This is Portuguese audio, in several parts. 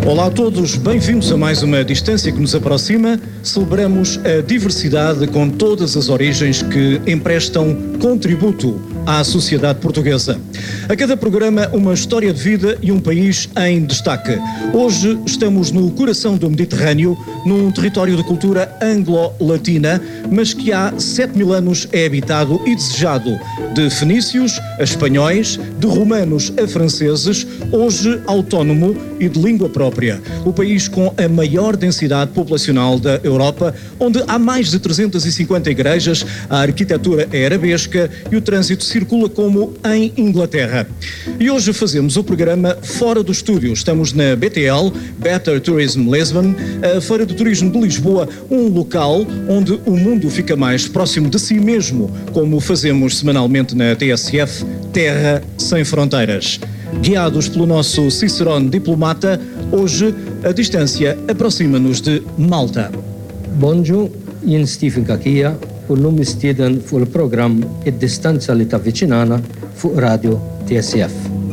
Olá a todos, bem-vindos a mais uma Distância que nos aproxima. Celebramos a diversidade com todas as origens que emprestam contributo à sociedade portuguesa. A cada programa, uma história de vida e um país em destaque. Hoje estamos no coração do Mediterrâneo, num território de cultura anglo-latina, mas que há 7.000 anos é habitado e desejado de fenícios a espanhóis, de romanos a franceses, hoje autónomo e de língua própria. O país com a maior densidade populacional da Europa, onde há mais de 350 igrejas, a arquitetura é arabesca e o trânsito circula como em Inglaterra. E hoje fazemos o programa fora do estúdio. Estamos na BTL, Better Tourism Lisbon, a Feira de Turismo de Lisboa, um local onde o mundo fica mais próximo de si mesmo, como fazemos semanalmente na TSF, Terra Sem Fronteiras. Guiados pelo nosso Cicerone diplomata, hoje a distância aproxima-nos de Malta. Bonjour, in Stephen Kakia, por nome steden för program I Distanza lite vicinana för Radio TSF.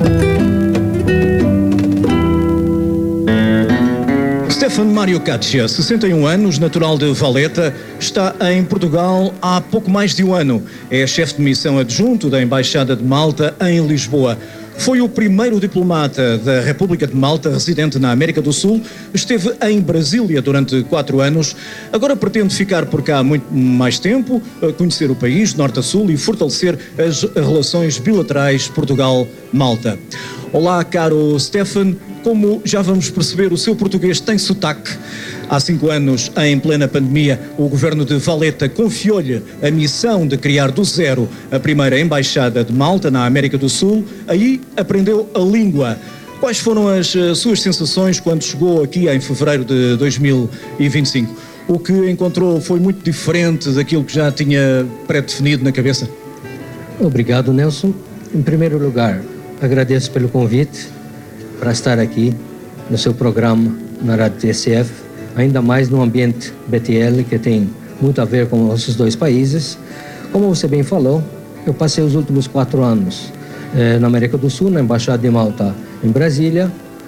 Stefan Mário Caccia, 61 anos, natural de Valletta, está em Portugal há pouco mais de um ano. É chefe de missão adjunto da Embaixada de Malta em Lisboa. Foi o primeiro diplomata da República de Malta residente na América do Sul, esteve em Brasília durante 4 anos, agora pretende ficar por cá muito mais tempo, conhecer o país de norte a sul e fortalecer as relações bilaterais Portugal-Malta. Olá, caro Stefan, como já vamos perceber, o seu português tem sotaque. Há 5 anos, em plena pandemia, o governo de Valletta confiou-lhe a missão de criar do zero a primeira embaixada de Malta na América do Sul. Aí aprendeu a língua. Quais foram as suas sensações quando chegou aqui em fevereiro de 2025? O que encontrou foi muito diferente daquilo que já tinha pré-definido na cabeça? Obrigado, Nelson. Em primeiro lugar, agradeço pelo convite para estar aqui no seu programa na Rádio TSF, ainda mais no ambiente BTL, que tem muito a ver com nossos dois países. Como você bem falou, eu passei os últimos 4 anos na América do Sul, na Embaixada de Malta em Brasília,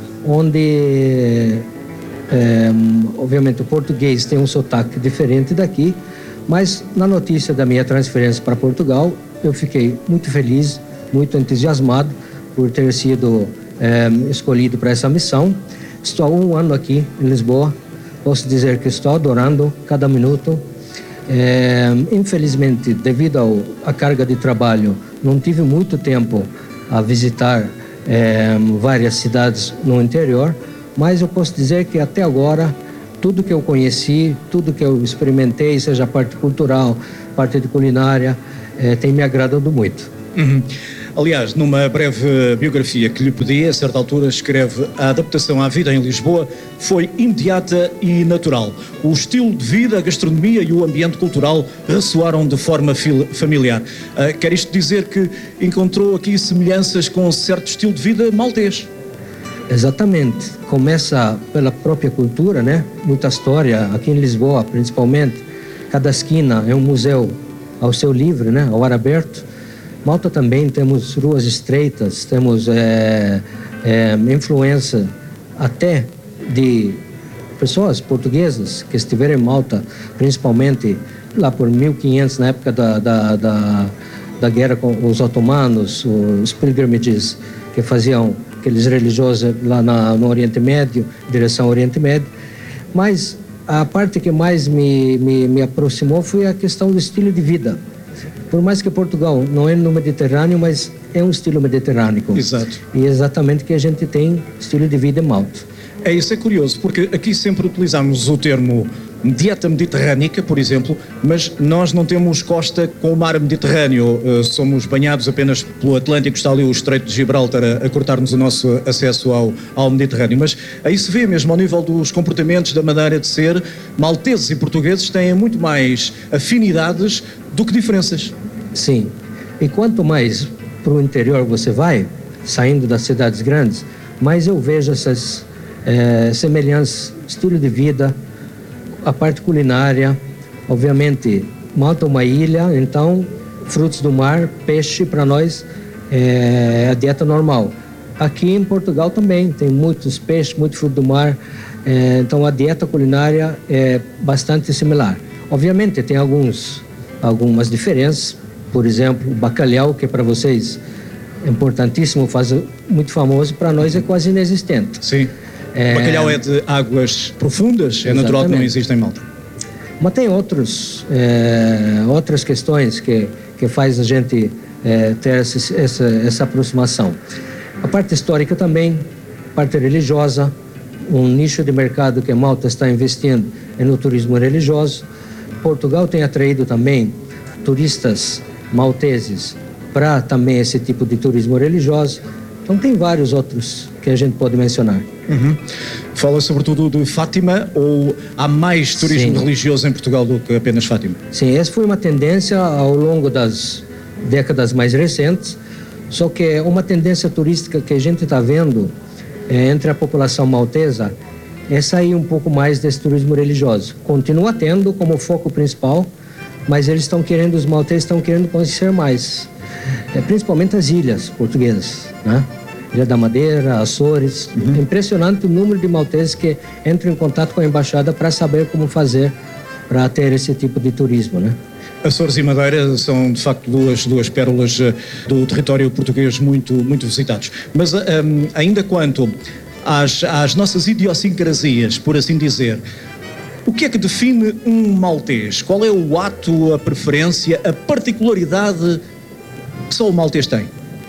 onde, obviamente, o português tem um sotaque diferente daqui, mas na notícia da minha transferência para Portugal, eu fiquei muito feliz, muito entusiasmado por ter sido escolhido para essa missão. Estou há 1 ano aqui em Lisboa. Posso dizer que estou adorando cada minuto. Infelizmente, devido à carga de trabalho, não tive muito tempo a visitar várias cidades no interior, mas eu posso dizer que até agora, tudo que eu conheci, tudo que eu experimentei, seja a parte cultural, parte de culinária, tem me agradado muito. Uhum. Aliás, numa breve biografia que lhe pedi, a certa altura escreve: a adaptação à vida em Lisboa foi imediata e natural. O estilo de vida, a gastronomia e o ambiente cultural ressoaram de forma familiar. Quer isto dizer que encontrou aqui semelhanças com um certo estilo de vida maltês? Exatamente. Começa pela própria cultura, né? Muita história, aqui em Lisboa principalmente. Cada esquina é um museu ao seu livre, né? Ao ar aberto. Malta também temos ruas estreitas, temos influência até de pessoas portuguesas que estiveram em Malta, principalmente lá por 1500, na época da guerra com os otomanos, os pilgrimages que faziam aqueles religiosos lá no Oriente Médio, direção ao Oriente Médio. Mas a parte que mais me aproximou foi a questão do estilo de vida. Por mais que Portugal não é no Mediterrâneo, mas é um estilo mediterrâneo. Exato. E é exatamente que a gente tem estilo de vida em Malta. Isso é curioso, porque aqui sempre utilizamos o termo dieta mediterrânica, por exemplo, mas nós não temos costa com o mar Mediterrâneo. Somos banhados apenas pelo Atlântico, está ali o Estreito de Gibraltar a cortar-nos o nosso acesso ao Mediterrâneo. Mas aí se vê mesmo ao nível dos comportamentos, da maneira de ser, malteses e portugueses têm muito mais afinidades do que diferenças. Sim, e quanto mais para o interior você vai, saindo das cidades grandes, mais eu vejo essas semelhanças, estilo de vida, a parte culinária. Obviamente, Malta é uma ilha, então frutos do mar, peixe para nós é a dieta normal. aqui em Portugal também tem muitos peixes, muito fruto do mar, então a dieta culinária é bastante similar. Obviamente tem algumas diferenças, por exemplo, o bacalhau, que para vocês é importantíssimo, muito famoso, para nós é quase inexistente. Sim, o bacalhau é de águas profundas, é natural que não existe em Malta. Mas tem outras questões que faz a gente ter essa aproximação. A parte histórica também, a parte religiosa, um nicho de mercado que Malta está investindo é no turismo religioso. Portugal tem atraído também turistas malteses para também esse tipo de turismo religioso. Então tem vários outros que a gente pode mencionar. Uhum. Fala sobretudo de Fátima, ou há mais turismo religioso em Portugal do que apenas Fátima? Sim, essa foi uma tendência ao longo das décadas mais recentes, só que é uma tendência turística que a gente está vendo entre a população maltesa é sair um pouco mais desse turismo religioso. Continua tendo como foco principal, mas os malteses estão querendo conhecer mais, principalmente as ilhas portuguesas, né? Ilha da Madeira, Açores. É impressionante o número de malteses que entram em contato com a embaixada para saber como fazer para ter esse tipo de turismo, né? Açores e Madeira são, de facto, duas pérolas do território português muito visitados. Mas ainda quanto às nossas idiosincrasias, por assim dizer, o que é que define um maltês? Qual é o ato, a preferência, a particularidade que só o maltês tem?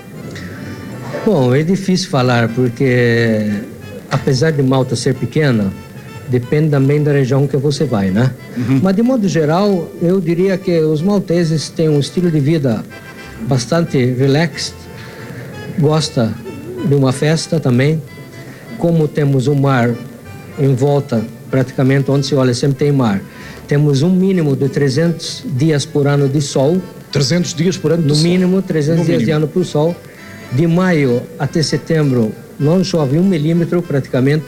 Bom, é difícil falar, porque apesar de Malta ser pequena, depende também da região que você vai, né? Mas de modo geral, eu diria que os malteses têm um estilo de vida bastante relaxed, gosta de uma festa também. Como temos um mar em volta, praticamente onde se olha sempre tem mar, temos um mínimo de 300 dias por ano de sol. 300 dias por ano de sol? No mínimo, 300 dias de ano por sol. De maio até setembro não chove 1 milímetro praticamente.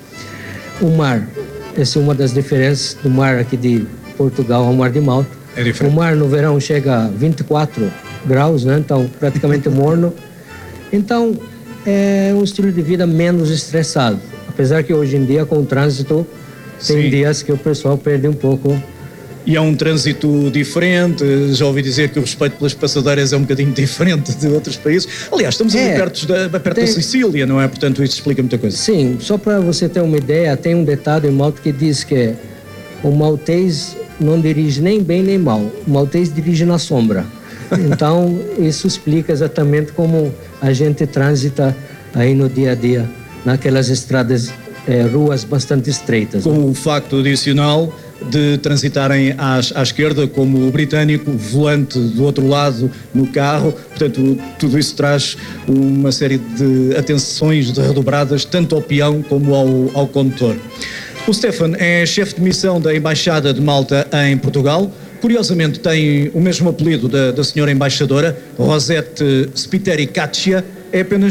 O mar, essa é uma das diferenças do mar aqui de Portugal ao mar de Malta. É diferente. O mar no verão chega a 24 graus, né? Então praticamente morno. Então é um estilo de vida menos estressado. Apesar que hoje em dia com o trânsito tem dias que o pessoal perde um pouco. E é um trânsito diferente, já ouvi dizer que o respeito pelas passadeiras é um bocadinho diferente de outros países. Aliás, estamos ali perto da Sicília, não é? Portanto, isso explica muita coisa. Sim, só para você ter uma ideia, tem um ditado em Malta que diz que o maltês não dirige nem bem nem mal, o maltês dirige na sombra. Então, isso explica exatamente como a gente transita aí no dia a dia, naquelas estradas, ruas bastante estreitas. Com o facto adicional de transitarem à esquerda, como o britânico, volante do outro lado no carro. Portanto, tudo isso traz uma série de atenções redobradas, tanto ao peão como ao condutor. O Stefan é chefe de missão da Embaixada de Malta em Portugal. Curiosamente, tem o mesmo apelido da senhora embaixadora, Rosette Spiteri Caccia. É apenas